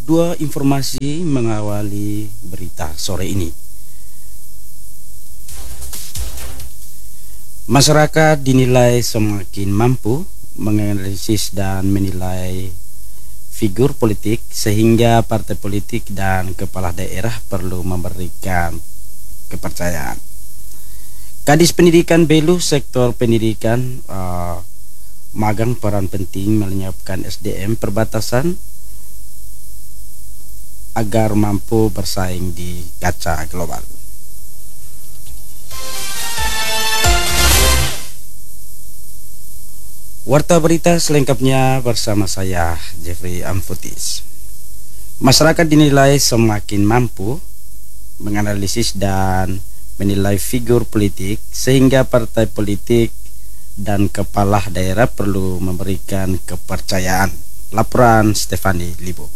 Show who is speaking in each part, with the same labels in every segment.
Speaker 1: Dua informasi mengawali berita sore ini. Masyarakat dinilai semakin mampu menganalisis dan menilai figur politik sehingga partai politik dan kepala daerah perlu memberikan kepercayaan. Kadis Pendidikan Belu sektor pendidikan magang peran penting menyiapkan SDM perbatasan agar mampu bersaing di kaca global. Warta berita selengkapnya bersama saya, Jeffrey Amfutis. Masyarakat dinilai semakin mampu menganalisis dan menilai figur politik sehingga partai politik dan kepala daerah perlu memberikan kepercayaan. Laporan Stefani Libo.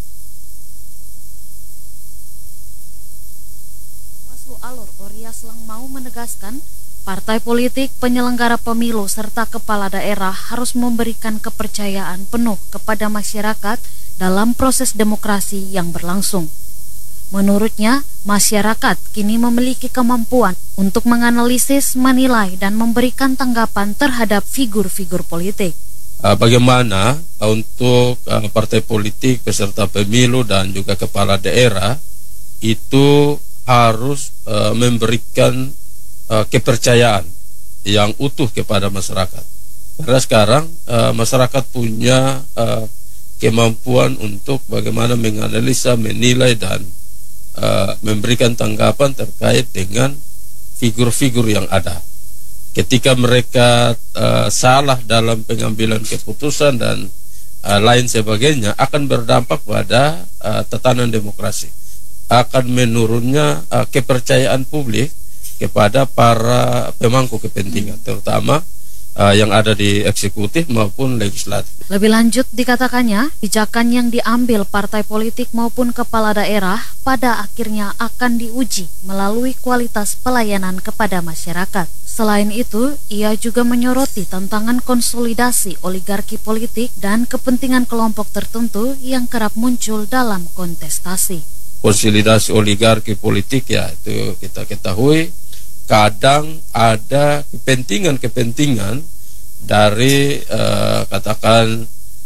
Speaker 2: Alor Orias Langmau menegaskan partai politik, penyelenggara pemilu, serta kepala daerah harus memberikan kepercayaan penuh kepada masyarakat dalam proses demokrasi yang berlangsung. Menurutnya, masyarakat kini memiliki kemampuan untuk menganalisis, menilai, dan memberikan tanggapan terhadap figur-figur politik.
Speaker 3: Bagaimana untuk partai politik, peserta pemilu, dan juga kepala daerah itu harus memberikan kepercayaan yang utuh kepada masyarakat. Karena sekarang masyarakat punya kemampuan untuk bagaimana menganalisa, menilai, dan memberikan tanggapan terkait dengan figur-figur yang ada. Ketika mereka salah dalam pengambilan keputusan dan lain sebagainya, akan berdampak pada tatanan demokrasi. Akan menurunnya kepercayaan publik kepada para pemangku kepentingan, terutama yang ada di eksekutif maupun legislatif.
Speaker 2: Lebih lanjut dikatakannya, pijakan yang diambil partai politik maupun kepala daerah pada akhirnya akan diuji melalui kualitas pelayanan kepada masyarakat. Selain itu, ia juga menyoroti tantangan konsolidasi oligarki politik dan kepentingan kelompok tertentu yang kerap muncul dalam kontestasi.
Speaker 3: Konsolidasi oligarki politik, ya itu kita ketahui kadang ada kepentingan dari katakan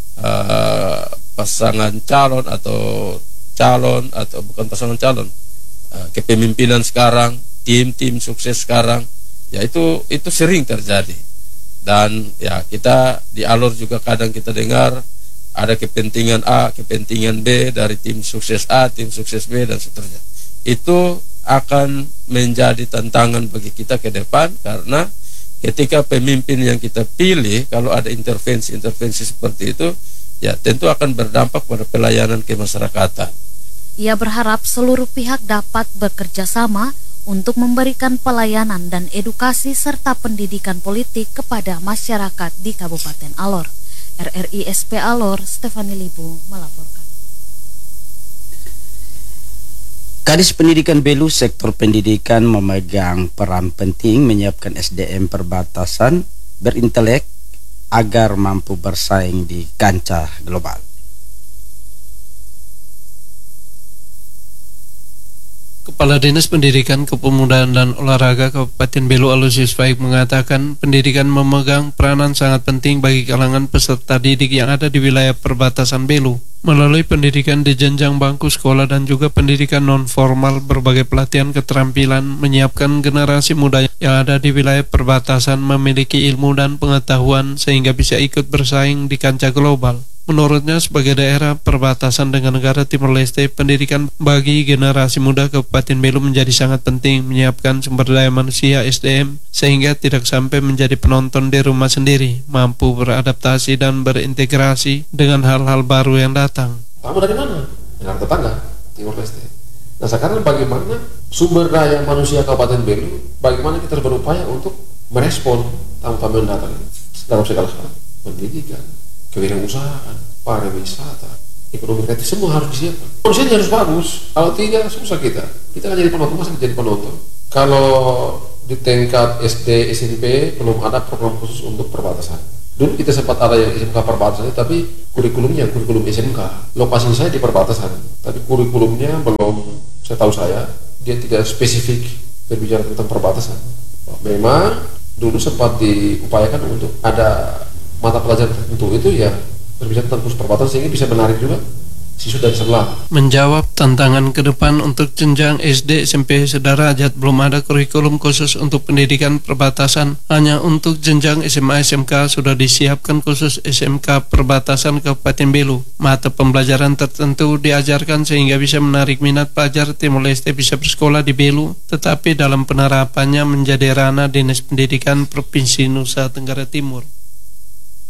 Speaker 3: pasangan calon atau bukan pasangan calon, kepemimpinan sekarang, tim sukses sekarang, ya itu sering terjadi. Dan ya kita di Alor juga kadang kita dengar ada kepentingan A, kepentingan B dari tim sukses A, tim sukses B, dan seterusnya. Itu akan menjadi tantangan bagi kita ke depan, karena ketika pemimpin yang kita pilih, kalau ada intervensi seperti itu, ya tentu akan berdampak pada pelayanan kemasyarakatan.
Speaker 2: Ia berharap seluruh pihak dapat bekerja sama untuk memberikan pelayanan dan edukasi serta pendidikan politik kepada masyarakat di Kabupaten Alor. RRI SP Alor, Stefani Libo melaporkan.
Speaker 1: Kadis Pendidikan Belu sektor pendidikan memegang peran penting menyiapkan SDM perbatasan berintelek agar mampu bersaing di kancah global.
Speaker 4: Kepala Dinas Pendidikan, Kepemudaan dan Olahraga Kabupaten Belu Aloysius Faik mengatakan pendidikan memegang peranan sangat penting bagi kalangan peserta didik yang ada di wilayah perbatasan Belu. Melalui pendidikan di jenjang bangku sekolah dan juga pendidikan non-formal, berbagai pelatihan keterampilan menyiapkan generasi muda yang ada di wilayah perbatasan memiliki ilmu dan pengetahuan sehingga bisa ikut bersaing di kancah global. Menurutnya, sebagai daerah perbatasan dengan negara Timor Leste, pendidikan bagi generasi muda Kabupaten Belu menjadi sangat penting, menyiapkan sumber daya manusia (SDM) sehingga tidak sampai menjadi penonton di rumah sendiri, mampu beradaptasi dan berintegrasi dengan hal-hal baru yang datang.
Speaker 5: Kamu dari mana? Negara tetangga, Timor Leste. Nah sekarang bagaimana sumber daya manusia Kabupaten Belu, bagaimana kita berupaya untuk merespon tamu-tamu yang datang dalam segala hal, pendidikan, kewirausahaan, pariwisata, ekonomi kreatif, semua harus disiapkan. Kondisinya harus bagus, kalau tidak susah kita akan jadi penonton, masa jadi penonton. Kalau di tingkat SD, SMP belum ada program khusus untuk perbatasan. Dulu kita sempat ada yang SMK perbatasan, tapi kurikulumnya kurikulum SMK. Lokasi saya di perbatasan, tapi kurikulumnya belum, setahu saya, dia tidak spesifik berbicara tentang perbatasan. Memang dulu sempat diupayakan untuk ada mata pelajaran tertentu itu ya berbicara tentang khusus perbatasan, sehingga bisa menarik juga siswa dari sebelah.
Speaker 4: Menjawab tantangan ke depan untuk jenjang SD SMP sederajat, belum ada kurikulum khusus untuk pendidikan perbatasan. Hanya untuk jenjang SMA SMK sudah disiapkan khusus SMK perbatasan Kabupaten Belu. Mata pembelajaran tertentu diajarkan sehingga bisa menarik minat pelajar Timor Leste bisa bersekolah di Belu, tetapi dalam penerapannya menjadi ranah Dinas Pendidikan Provinsi Nusa Tenggara Timur.